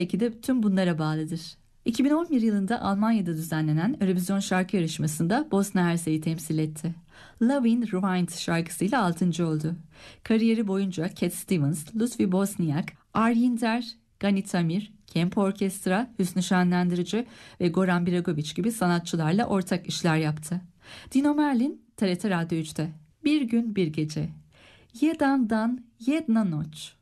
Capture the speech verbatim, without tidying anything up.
Belki de tüm bunlara bağlıdır. iki bin on bir yılında Almanya'da düzenlenen Eurovision şarkı yarışmasında Bosna Hersek'i temsil etti. Lovin' Rewind şarkısıyla altıncı oldu. Kariyeri boyunca Cat Stevens, Lutfi Bosniak, Arjinder Ganitamir, Kemp Orkestra, Hüsnü Şenlendirici ve Goran Bregović gibi sanatçılarla ortak işler yaptı. Dino Merlin, T R T Radyo üçte. Bir gün bir gece. Jedan dan, jedna noć.